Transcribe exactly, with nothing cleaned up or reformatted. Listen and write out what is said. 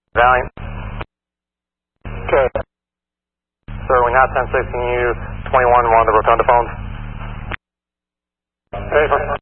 Valiant. Okay. Sir, we now ten sixteen you, twenty-one, one on the rotunda phones. Paper.